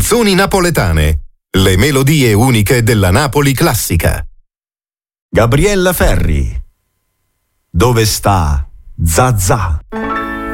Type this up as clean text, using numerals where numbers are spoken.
Canzoni napoletane. Le melodie uniche della Napoli classica. Gabriella Ferri. Dove sta Zazà?